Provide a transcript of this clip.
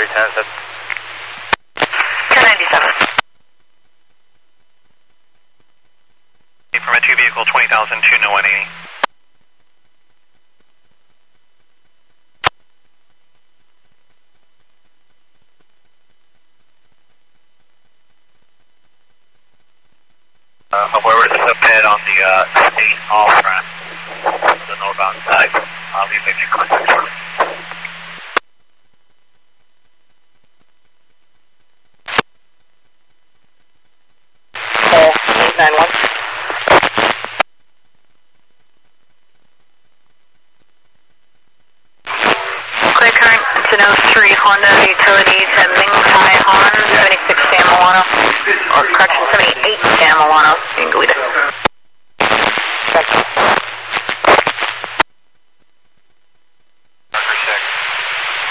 310. 1097. From a 2 vehicle 20,000 to no 180. However, there's a pit on the state off ramp, the northbound side. I'll be making contact shortly. Call 891. Clear current to no 3 Honda Utilities and Ming Tai Han 76 San Milano. Or correction, 78 San Milano. You can delete it. Check.